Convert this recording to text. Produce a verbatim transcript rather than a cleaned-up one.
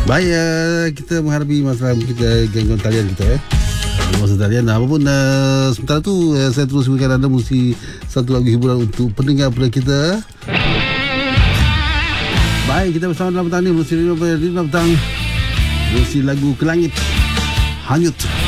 Baik, uh, kita menghadapi masalah kita gangguan talian kita eh. Masalah talian apapun uh, sementara tu uh, saya terus berikan anda mesti satu lagu hiburan untuk pendengar pada kita. Baik, kita bersama dalam petang ni mesti lima petang. Mesti lagu Ke Langit Hanyut.